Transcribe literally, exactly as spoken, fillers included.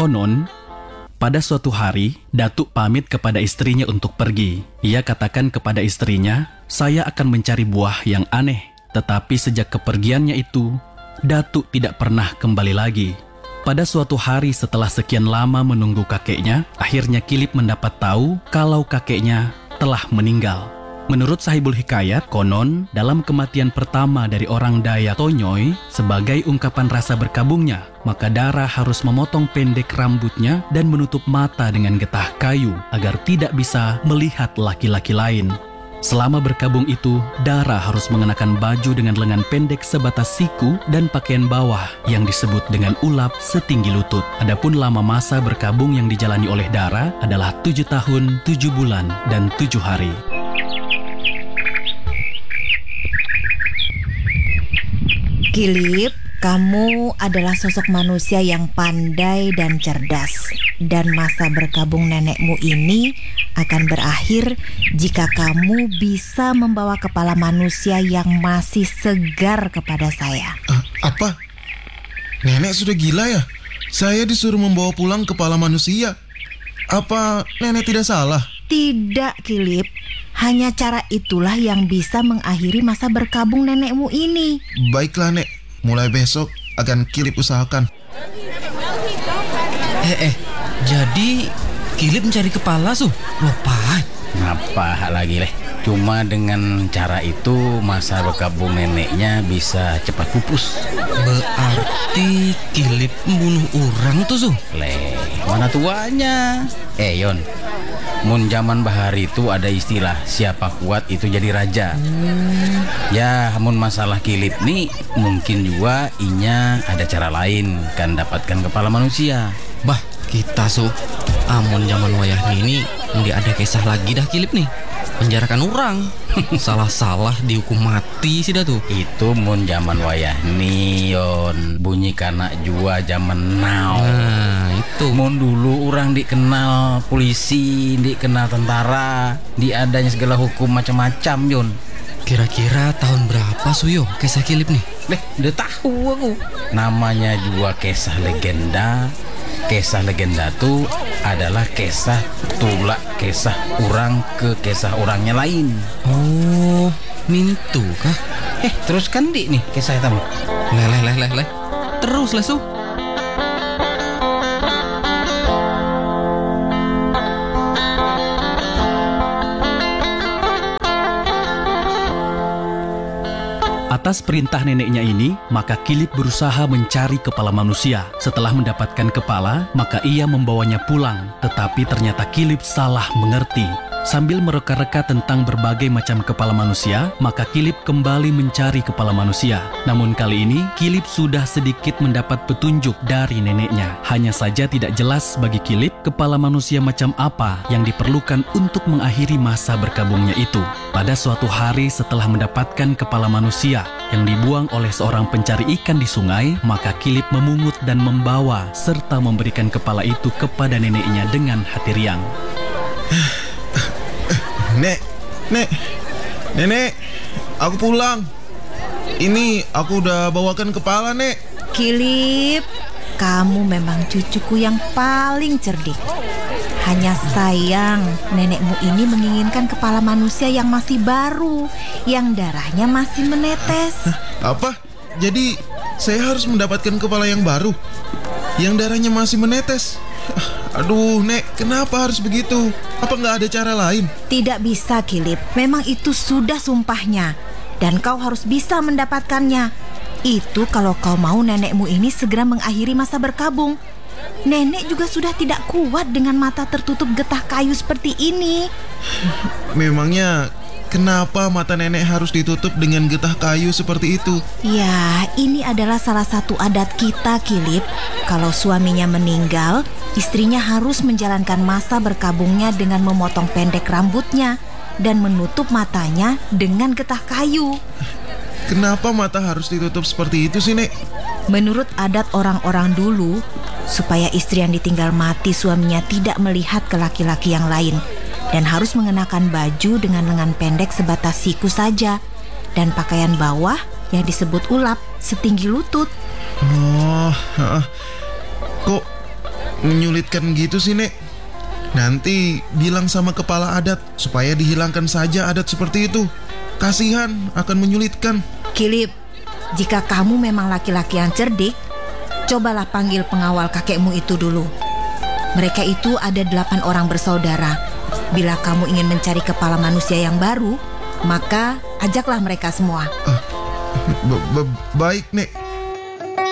Konon, pada suatu hari, Datuk pamit kepada istrinya untuk pergi. Ia katakan kepada istrinya, saya akan mencari buah yang aneh. Tetapi sejak kepergiannya itu, Datuk tidak pernah kembali lagi. Pada suatu hari setelah sekian lama menunggu kakeknya, akhirnya Kilip mendapat tahu kalau kakeknya telah meninggal. Menurut Sahibul Hikayat, konon dalam kematian pertama dari orang Dayak Tonyoy, sebagai ungkapan rasa berkabungnya, maka Dara harus memotong pendek rambutnya dan menutup mata dengan getah kayu agar tidak bisa melihat laki-laki lain. Selama berkabung itu, Dara harus mengenakan baju dengan lengan pendek sebatas siku dan pakaian bawah yang disebut dengan ulap setinggi lutut. Adapun lama masa berkabung yang dijalani oleh Dara adalah tujuh tahun, tujuh bulan, dan tujuh hari. Kilip, kamu adalah sosok manusia yang pandai dan cerdas. Dan masa berkabung nenekmu ini akan berakhir jika kamu bisa membawa kepala manusia yang masih segar kepada saya. Uh, apa? Nenek sudah gila ya? Saya disuruh membawa pulang kepala manusia. Apa nenek tidak salah? Tidak, Kilip. Hanya cara itulah yang bisa mengakhiri masa berkabung nenekmu ini. Baiklah, Nek. Mulai besok akan Kilip usahakan. Eh, eh. Jadi Kilip mencari kepala, Su? Lupa. Ngapa lagi, Leh? Cuma dengan cara itu masa berkabung neneknya bisa cepat pupus. Berarti Kilip membunuh orang tuh, Su? Leh, mana tuanya? Eh, Yon. Mun zaman bahari itu ada istilah siapa kuat itu jadi raja. Hmm. Ya, mun masalah Kilip nih mungkin juga inya ada cara lain kan dapatkan kepala manusia. Bah, kita Su, amun zaman wayah ini nggak ada kisah lagi dah Kilip nih. Penjarakan orang. Salah-salah dihukum mati sih dah tuh. Itu mun zaman wayah nih, Yon. Bunyi kana jua zaman now. Nah, itu. Mun dulu orang dikenal polisi, dikenal tentara, diadanya segala hukum macam-macam, Yon. Kira-kira tahun berapa Suyo kisah Kilip nih? Leh, udah tahu aku. Namanya juga kisah legenda. Kisah legenda tuh adalah kisah tulak kisah orang ke kisah orangnya lain. Oh, mintu kah? Eh, teruskan di nih kisah tamu. Leh leh leh leh leh. Terus lah Su. Atas perintah neneknya ini, maka Kilip berusaha mencari kepala manusia. Setelah mendapatkan kepala, maka ia membawanya pulang. Tetapi ternyata Kilip salah mengerti. Sambil mereka-reka tentang berbagai macam kepala manusia, maka Kilip kembali mencari kepala manusia. Namun kali ini, Kilip sudah sedikit mendapat petunjuk dari neneknya. Hanya saja tidak jelas bagi Kilip kepala manusia macam apa yang diperlukan untuk mengakhiri masa berkabungnya itu. Pada suatu hari setelah mendapatkan kepala manusia yang dibuang oleh seorang pencari ikan di sungai, maka Kilip memungut dan membawa serta memberikan kepala itu kepada neneknya dengan hati riang. Nek, Nek, Nenek, aku pulang. Ini aku udah bawakan kepala, Nek. Kilip, kamu memang cucuku yang paling cerdik. Hanya sayang, nenekmu ini menginginkan kepala manusia yang masih baru, yang darahnya masih menetes. Hah, apa? Jadi saya harus mendapatkan kepala yang baru, yang darahnya masih menetes? Aduh, Nek, kenapa harus begitu? Apa nggak ada cara lain? Tidak bisa, Kilip. Memang itu sudah sumpahnya. Dan kau harus bisa mendapatkannya. Itu kalau kau mau nenekmu ini segera mengakhiri masa berkabung. Nenek juga sudah tidak kuat dengan mata tertutup getah kayu seperti ini. Memangnya kenapa mata nenek harus ditutup dengan getah kayu seperti itu? Ya, ini adalah salah satu adat kita, Kilip. Kalau suaminya meninggal, istrinya harus menjalankan masa berkabungnya dengan memotong pendek rambutnya dan menutup matanya dengan getah kayu. Kenapa mata harus ditutup seperti itu sih, Nek? Menurut adat orang-orang dulu, supaya istri yang ditinggal mati suaminya tidak melihat ke laki-laki yang lain, dan harus mengenakan baju dengan lengan pendek sebatas siku saja, dan pakaian bawah yang disebut ulap setinggi lutut. Oh, uh, kok menyulitkan gitu sih, Nek? Nanti bilang sama kepala adat supaya dihilangkan saja adat seperti itu. Kasihan, akan menyulitkan. Kilip, jika kamu memang laki-laki yang cerdik, cobalah panggil pengawal kakekmu itu dulu. Mereka itu ada delapan orang bersaudara. Bila kamu ingin mencari kepala manusia yang baru, maka ajaklah mereka semua. Ba- ba- baik, Nek.